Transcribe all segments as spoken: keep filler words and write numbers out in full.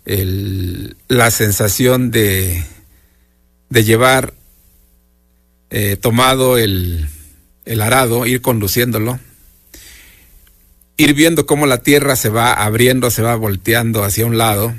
el, la sensación de, de llevar eh, tomado el, el arado, ir conduciéndolo, ir viendo cómo la tierra se va abriendo, se va volteando hacia un lado,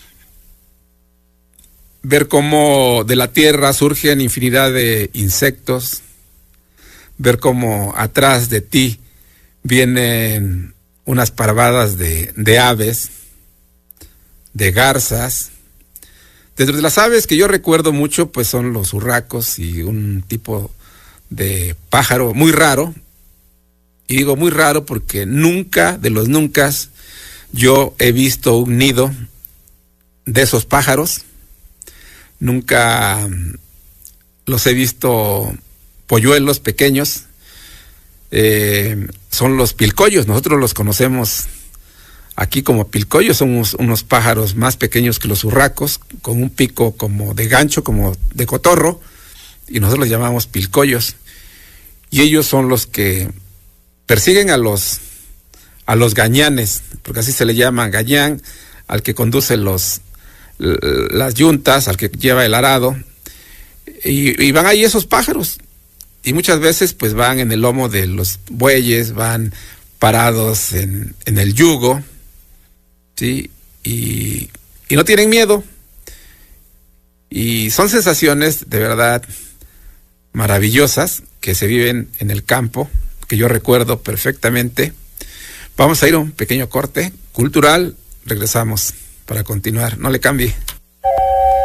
ver cómo de la tierra surgen infinidad de insectos, ver cómo atrás de ti vienen unas parvadas de, de aves, de garzas. Dentro de las aves que yo recuerdo mucho, pues son los urracos y un tipo de pájaro muy raro. Y digo muy raro porque nunca, de los nunca, yo he visto un nido de esos pájaros. Nunca los he visto polluelos pequeños. Eh, son los pilcoyos, nosotros los conocemos aquí como pilcoyos, son unos, unos pájaros más pequeños que los urracos, con un pico como de gancho, como de cotorro, y nosotros los llamamos pilcoyos. Y ellos son los que persiguen a los a los gañanes, porque así se le llama gañán, al que conduce los las yuntas, al que lleva el arado, y, y van ahí esos pájaros, y muchas veces pues van en el lomo de los bueyes, van parados en, en el yugo, ¿sí? Y, y no tienen miedo, y son sensaciones de verdad maravillosas que se viven en el campo, que yo recuerdo perfectamente. Vamos a ir a un pequeño corte cultural, regresamos para continuar, no le cambie.